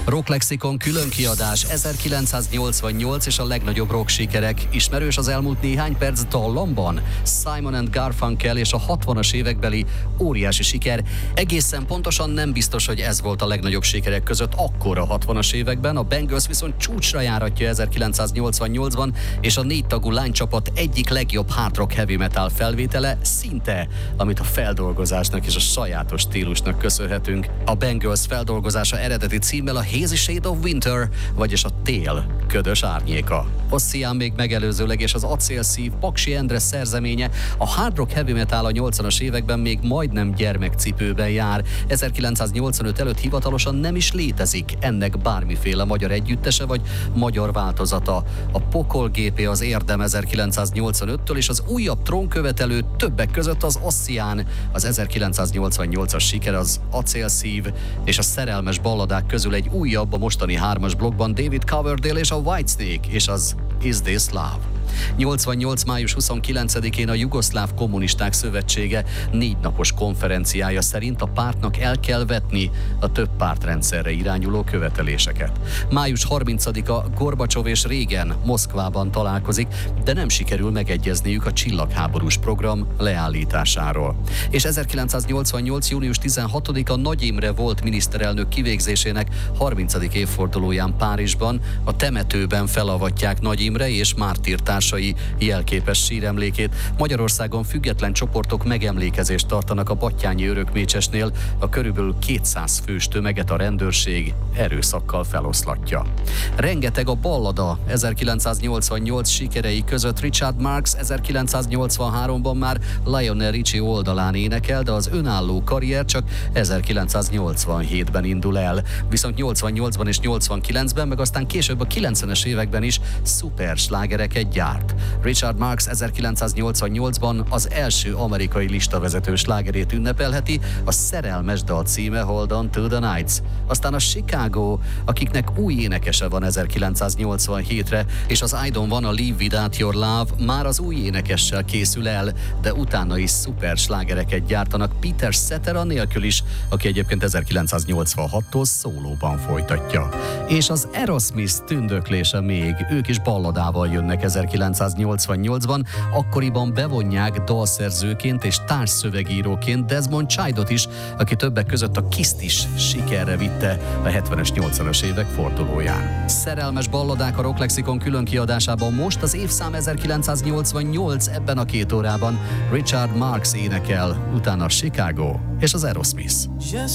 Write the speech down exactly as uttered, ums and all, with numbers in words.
Rock Lexikon különkiadás ezerkilencszáznyolcvannyolc és a legnagyobb rock sikerek. Ismerős az elmúlt néhány perc dallamban? Simon and Garfunkel és a hatvanas évekbeli óriási siker. Egészen pontosan nem biztos, hogy ez volt a legnagyobb sikerek között akkor a hatvanas években. A Bangles viszont csúcsra járatja ezerkilencszáznyolcvannyolcban, és a négy tagú lánycsapat egyik legjobb hard rock heavy metal felvétele szinte, amit a feldolgozásnak és a sajátos stílusnak köszönhetünk. A Bangles feldolgozása eredeti címmel a Hazy Shade of Winter, vagyis a tél ködös árnyéka. Ossian még megelőzőleg és az acélszív Paksi Endre szerzeménye. A hard rock heavy metal a nyolcvanas években még majdnem gyermekcipőben jár. ezerkilencszáznyolcvanöt előtt hivatalosan nem is létezik ennek bármiféle magyar együttese vagy magyar változata. A Pokol gé pé az érdem ezerkilencszáznyolcvanöttől, és az újabb trónkövetelő többek között az Ossian. Az ezerkilencszáznyolcvannyolcas siker az acélszív, és a szerelmes balladák közül egy újabb a mostani hármas blokkban David Coverdale és a Whitesnake, és az Is This Love. nyolcvannyolc május huszonkilencedikén a Jugoszláv Kommunisták Szövetsége négy napos konferenciája szerint a pártnak el kell vetni a több pártrendszerre irányuló követeléseket. május harmincadika Gorbacsov és Reagan Moszkvában találkozik, de nem sikerül megegyezniük a csillagháborús program leállításáról. És ezerkilencszáznyolcvannyolc június tizenhatodika Nagy Imre volt miniszterelnök kivégzésének harmincadik évfordulóján Párizsban a temetőben felavatják Nagy Imre és mártírtársai jelképes síremlékét. Magyarországon független csoportok megemlékezést tartanak a Battyányi Örökmécsesnél, a körülbelül kétszáz fős tömeget a rendőrség erőszakkal feloszlatja. Rengeteg a ballada ezerkilencszáznyolcvannyolc sikerei között. Richard Marx ezerkilencszáznyolcvanháromban már Lionel Richie oldalán énekel, de az önálló karrier csak ezerkilencszáznyolcvanhétben indul el. Viszont nyolcvannyolcban és nyolcvankilencben, meg aztán később a kilencvenes években is szuper slágereket gyárt. Richard Marx ezerkilencszáznyolcvannyolcban az első amerikai listavezető slágerét ünnepelheti, a szerelmes dal címe Hold On To The Nights. Aztán a Chicago, akiknek új énekese van ezerkilencszáznyolcvanhétre, és az I Don't Wanna Live Without Your Love már az új énekessel készül el, de utána is szuper slágereket gyártanak Peter Cetera nélkül is, aki egyébként ezerkilencszáznyolcvanhattól szólóban folytatja. És az Aerosmith tündöklése még, ők is balladával jönnek ezerkilencszáznyolcvannyolcban, akkoriban bevonják dalszerzőként és társszövegíróként Desmond Childot is, aki többek között a Kiss-t is sikerre vitte a hetvenes, nyolcvanas évek fordulóján. Szerelmes balladák a Rock Lexikon különkiadásában most az évszám ezerkilencszáznyolcvannyolc ebben a két órában. Richard Marx énekel, utána Chicago és az Aerosmith.